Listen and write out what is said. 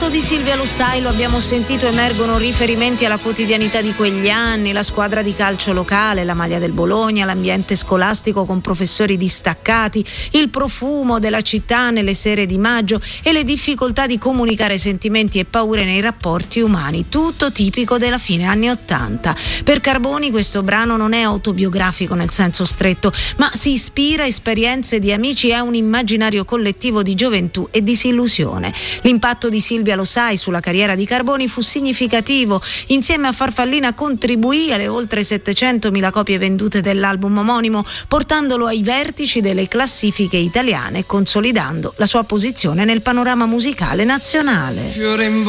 testo di Silvia Lo Sai, lo abbiamo sentito, emergono riferimenti alla quotidianità di quegli anni, la squadra di calcio locale, la maglia del Bologna, l'ambiente scolastico con professori distaccati, il profumo della città nelle sere di maggio e le difficoltà di comunicare sentimenti e paure nei rapporti umani, tutto tipico della fine anni '80. Per Carboni questo brano non è autobiografico nel senso stretto, ma si ispira a esperienze di amici e a un immaginario collettivo di gioventù e disillusione. L'impatto di Silvia Lo Sai sulla carriera di Carboni fu significativo. Insieme a Farfallina contribuì alle oltre 700.000 copie vendute dell'album omonimo, portandolo ai vertici delle classifiche italiane e consolidando la sua posizione nel panorama musicale nazionale.